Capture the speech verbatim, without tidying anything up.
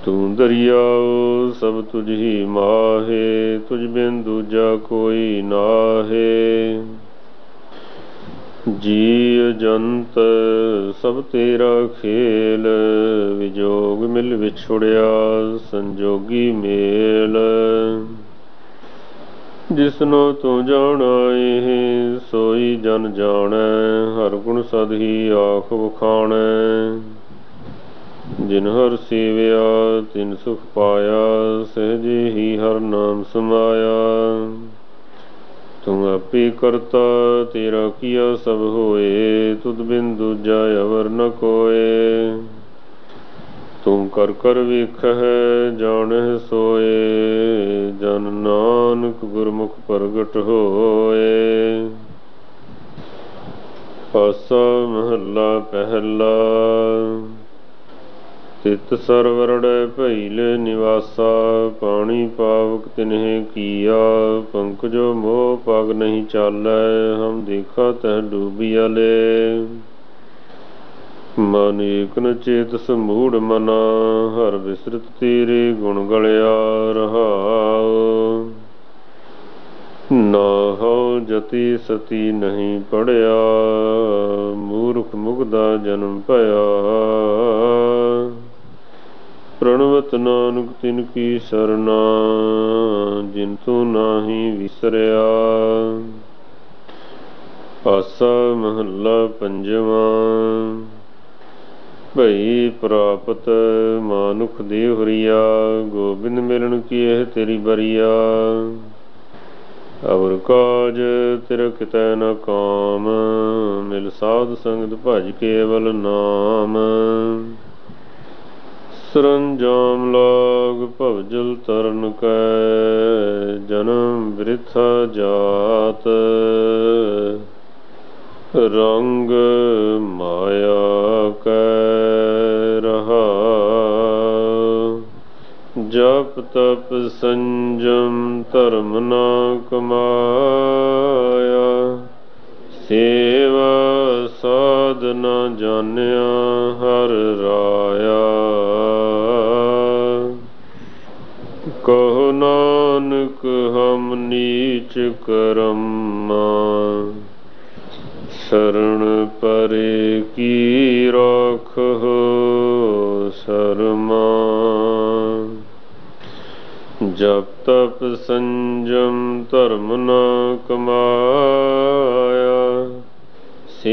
ਤੂੰ ਦਰਿਆਓ ਸਭ ਤੁਝ ਹੀ ਮਾਹੇ, ਤੁਝ ਬਿਨ ਦੂਜਾ ਕੋਈ ਨਾਹੇ। ਜੀ ਜੰਤ ਸਭ ਤੇਰਾ ਖੇਲ, ਵਿਜੋਗ ਮਿਲ ਵਿਛੁੜਿਆ ਸੰਜੋਗੀ ਮੇਲ। ਜਿਸਨੋ ਤੂੰ ਜਾਣਾ ਏਹ ਸੋਈ ਜਨ ਜਾਣੈ, ਹਰ ਗੁਣ ਸਦ ਹੀ ਆਖ ਵਖਾਣੈ। ਜਿਨ ਹਰ ਸੇਵਿਆ ਤਿਨ ਸੁਖ ਪਾਇਆ, ਸਹਿਜੇ ਹੀ ਹਰ ਨਾਮ ਸਮਾਇਆ। ਤੂੰ ਆਪੇ ਕਰਤਾ ਤੇਰਾ ਕੀਆ ਸਭ ਹੋਏ, ਤੁਧ ਬਿਨ ਦੂਜਾ ਅਵਰ ਨ ਕੋਇ। ਤੂੰ ਕਰ ਕਰ ਵੇਖਹਿ ਜਾਣਹਿ ਸੋਇ, ਜਨ ਨਾਨਕ ਗੁਰਮੁਖ ਪ੍ਰਗਟ ਹੋਇ। ਆਸਾ ਮਹੱਲਾ ਪਹਿਲਾ। ਤਿਤ ਸਰਵਰੜੈ ਭਈਲੇ ਨਿਵਾਸਾ, ਪਾਣੀ ਪਾਵਕ ਤਿਨਹਿ ਕੀਆ। ਪੰਕਜੋ ਮੋਹ ਪਗ ਨਹੀਂ ਚਾਲੈ, ਹਮ ਦੇਖਾ ਤਹ ਡੂਬਿਆ ਲੈ। ਮਨ ਏਕ ਨ ਚੇਤਸ ਮੂੜ ਮਨਾ, ਹਰ ਬਿਸਰਤ ਤੇਰੇ ਗੁਣ ਗਲਿਆ ਰਹਾਉ। ਨਾਹਉ ਜਤੀ ਸਤੀ ਨਹੀਂ ਪੜਿਆ, ਮੂਰਖ ਮੁਗਧਾ ਜਨਮ ਭਇਆ। ਪ੍ਰਣਵਤ ਨਾਨਕ ਤਿਨ ਕੀ ਸਰਨਾ, ਜਿਨ ਤੂੰ ਨਾਹੀ ਵਿਸਰਿਆ। ਆਸਾ ਮਹੱਲਾ ਪੰਜਵਾਂ। ਭਈ ਪ੍ਰਾਪਤ ਮਾਨੁਖ ਦੇਹ ਹਰੀਆ, ਗੋਬਿੰਦ ਮਿਲਣ ਕੀ ਇਹ ਤੇਰੀ ਬਰੀਆ। ਅਵਰ ਕਾਜ ਤੇਰਾ ਕਿਤੈ ਨ ਕਾਮ, ਮਿਲ ਸਾਧ ਸੰਗਤ ਭਜ ਕੇਵਲ ਨਾਮ। ਸਰੰਜਾਮ ਲਾਗ ਭਵਜਲ ਤਰਨ ਕੈ, ਜਨਮ ਬਿਰਥਾ ਜਾਤ। ਰੰਗ ਮਾਇਆ ਕੈ ਰਹਾਉ, ਜਪ ਤਪ ਸੰਜਮ ਧਰਮ ਨਾ ਕਮਾਇਆ। ਸੇਵਾ ਸਾਧ ਨਾ ਜਾਣਿਆ ਹਰ ਰਾਇਆ। ਕਹੋ ਨਾਨਕ ਹਮ ਨੀਚ ਕਰਮਾ, ਸਰਣ ਪਰੇ ਕੀ ਰਾਖਹੁ ਸਰਮਾ। ਜਪ ਤਪ ਸੰਜਮ ਧਰਮ ਨਾ ਕਮਾਇਆ,